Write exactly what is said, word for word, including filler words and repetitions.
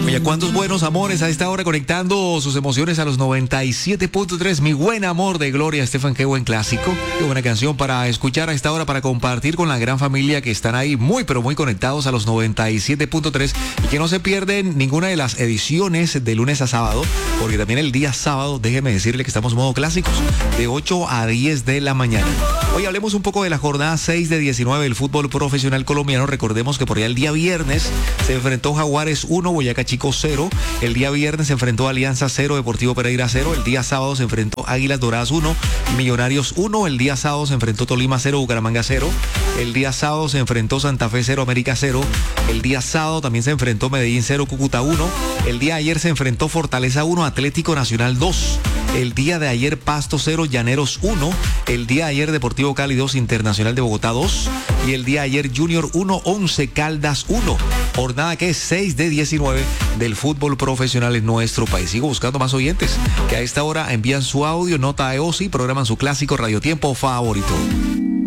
Oye, cuántos buenos amores a esta hora conectando sus emociones a los noventa y siete punto tres. Mi buen amor de Gloria Estefan, qué buen clásico, qué buena canción para escuchar a esta hora, para compartir con la gran familia que están ahí muy pero muy conectados a los noventa y siete punto tres y que no se pierden ninguna de las ediciones de lunes a sábado, porque también el día sábado, déjeme decirle que estamos modo clásicos, de ocho a diez de la mañana. Hoy hablemos un poco de la jornada seis de diecinueve del fútbol profesional colombiano. Recordemos que por allá el día viernes se enfrentó Jaguares uno, Boyacá Chico cero. El día viernes se enfrentó Alianza cero, Deportivo Pereira cero. El día sábado se enfrentó Águilas Doradas uno, Millonarios uno. El día sábado se enfrentó Tolima cero, Bucaramanga cero. El día sábado se enfrentó Santa Fe cero, América cero. El día sábado también se enfrentó Medellín cero, Cúcuta uno. El día de ayer se enfrentó Fortaleza uno, Atlético Nacional dos. El día de ayer Pasto cero, Llaneros uno. El día de ayer Deportivo Cali dos, Internacional de Bogotá dos. Y el día de ayer Junior uno, Once Caldas uno. Jornada que es seis de diecinueve del fútbol profesional en nuestro país. Sigo buscando más oyentes que a esta hora envían su audio, nota de voz y programan su clásico radiotiempo favorito.